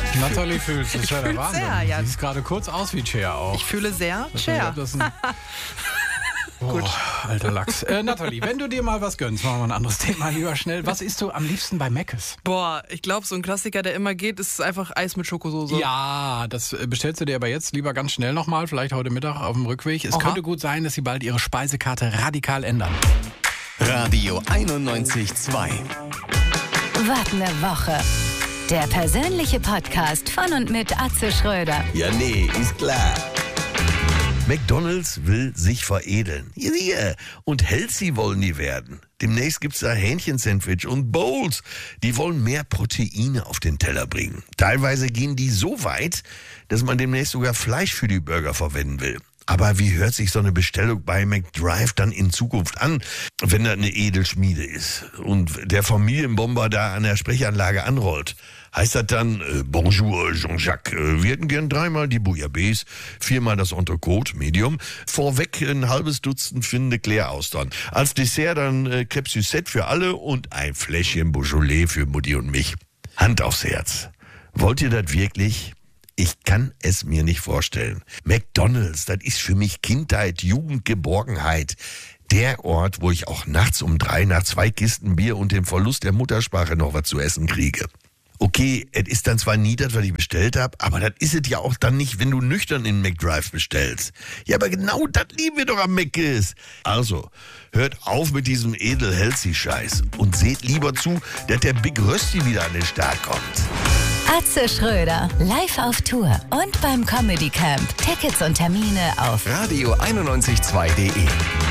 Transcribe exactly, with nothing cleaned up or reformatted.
Natalie fühlt es, das ist ja der fühl's Wahnsinn. sehr, ja. Sieht gerade kurz aus wie Cher auch. Ich fühle sehr Ich weiß nicht, Cher. ob das ein Oh, Gut. alter Lachs. Äh, Natalie, wenn du dir mal was gönnst, machen wir ein anderes Thema lieber schnell. Was isst du am liebsten bei Mc's? Boah, ich glaube, so ein Klassiker, der immer geht, ist einfach Eis mit Schokosoße. Ja, das äh, bestellst du dir aber jetzt lieber ganz schnell nochmal, vielleicht heute Mittag auf dem Rückweg. Es Aha. könnte gut sein, dass sie bald ihre Speisekarte radikal ändern. Radio einundneunzig Komma zwei. Wart eine Woche. Der persönliche Podcast von und mit Atze Schröder. Ja, nee, ist klar. McDonald's will sich veredeln. Hier. Und healthy wollen die werden. Demnächst gibt's da Hähnchensandwich und Bowls. Die wollen mehr Proteine auf den Teller bringen. Teilweise gehen die so weit, dass man demnächst sogar Fleisch für die Burger verwenden will. Aber wie hört sich so eine Bestellung bei McDrive dann in Zukunft an, wenn das eine Edelschmiede ist und der Familienbomber da an der Sprechanlage anrollt? Heißt das dann, äh, Bonjour Jean-Jacques, äh, wir hätten gern dreimal die Bouillabaisse, viermal das Entrecote, Medium, vorweg ein halbes Dutzend Finde Claire-Austern. Als Dessert dann äh, Crêpe Suzette für alle und ein Fläschchen Beaujolais für Mutti und mich. Hand aufs Herz. Wollt ihr das wirklich? Ich kann es mir nicht vorstellen. McDonald's, das ist für mich Kindheit, Jugend, Geborgenheit. Der Ort, wo ich auch nachts um drei nach zwei Kisten Bier und dem Verlust der Muttersprache noch was zu essen kriege. Okay, es ist dann zwar nie das, was ich bestellt habe, aber das ist es ja auch dann nicht, wenn du nüchtern in McDrive bestellst. Ja, aber genau das lieben wir doch am Mc's. Also, hört auf mit diesem edel-healthy-Scheiß und seht lieber zu, dass der Big Rösti wieder an den Start kommt. Atze Schröder, live auf Tour und beim Comedy Camp. Tickets und Termine auf Radio einundneunzig Komma zwei punkt de.